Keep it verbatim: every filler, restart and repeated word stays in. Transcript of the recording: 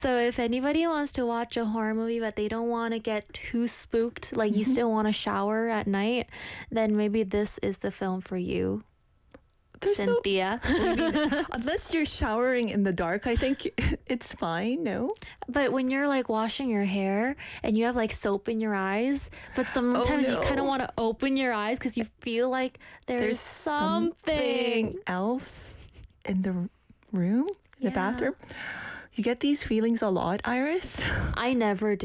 So if anybody wants to watch a horror movie but they don't want to get too spooked, like you still want to shower at night, then maybe this is the film for you. There's no- Cynthia. I mean, unless you're showering in the dark, I think it's fine, no? But when you're like washing your hair and you have like soap in your eyes, but sometimes you no. kind of want to open your eyes because you feel like there's, There's something. else in the room, in Yeah. the bathroom. You get these feelings a lot, Iris? I never